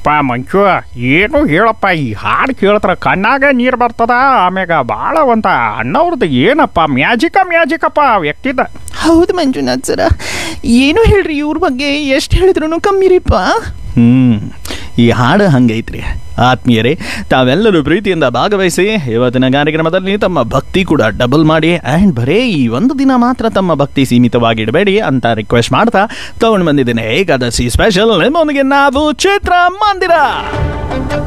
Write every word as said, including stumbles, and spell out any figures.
ಯಪ್ಪ ಮಂಚು, ಏನು ಹೇಳಪ್ಪ, ಈ ಹಾಡು ಕೇಳ್ತಾರ ಕಣ್ಣಾಗ ನೀರು ಬರ್ತದ. ಆಮ್ಯಾಗ ಭಾಳ ಒಂತ ಅಣ್ಣವ್ರದ್ದು ಏನಪ್ಪ ಮ್ಯಾಜಿಕ ಮ್ಯಾಜಿಕಪ್ಪ ವ್ಯಕ್ತಿದ. ಹೌದು ಮಂಜುನಾಥ್ ಸರ, ಏನು ಹೇಳ್ರಿ, ಇವ್ರ ಬಗ್ಗೆ ಎಷ್ಟು ಹೇಳಿದ್ರು ಕಮ್ಮಿರಿಪ್ಪ. ಹ್ಮ್ ಈ ಹಾಡು ಹಂಗೈತ್ರಿ ಆತ್ಮೀಯರೇ. ತಾವೆಲ್ಲರೂ ಪ್ರೀತಿಯಿಂದ ಭಾಗವಹಿಸಿ ಇವತ್ತಿನ ಕಾರ್ಯಕ್ರಮದಲ್ಲಿ ತಮ್ಮ ಭಕ್ತಿ ಕೂಡ ಡಬಲ್ ಮಾಡಿ, ಆ್ಯಂಡ್ ಬರೇ ಈ ಒಂದು ದಿನ ಮಾತ್ರ ತಮ್ಮ ಭಕ್ತಿ ಸೀಮಿತವಾಗಿಡಬೇಡಿ ಅಂತ ರಿಕ್ವೆಸ್ಟ್ ಮಾಡ್ತಾ ತಗೊಂಡು ಬಂದಿದ್ದೇನೆ ಏಕಾದಶಿ ಸ್ಪೆಷಲ್ ನಿಮ್ಮೊಂದಿಗೆ ನಾವು ಚಿತ್ರ ಮಂದಿರ.